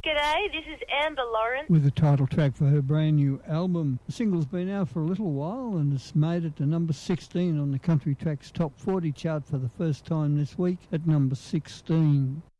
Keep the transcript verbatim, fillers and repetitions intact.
G'day, this is Amber Lawrence. With the title track for her brand new album. The single's been out for a little while and it's made it to number sixteen on the Country Tracks Top forty chart for the first time this week at number sixteen.